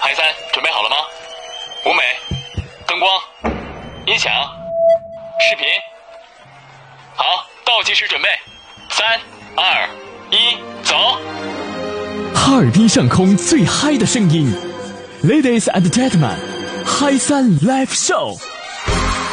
嗨三，准备好了吗？舞美、灯光、音响、视频，好，倒计时准备，3、2、1，走！ 哈尔滨上空最嗨的声音 ，Ladies and Gentlemen，嗨三 Live Show。